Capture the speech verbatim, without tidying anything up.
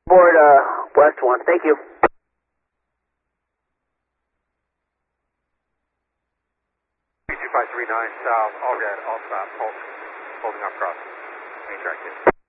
Board uh, West one, thank you. two five three nine south, all red, all stop, hold, holding off crossing. Main track two.